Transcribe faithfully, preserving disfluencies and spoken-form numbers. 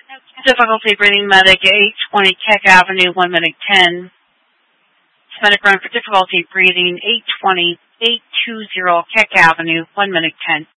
Difficulty breathing, medic, eight twenty Keck Avenue, one minute ten. Medic run for difficulty breathing, eight twenty, eight twenty Keck Avenue, one minute ten.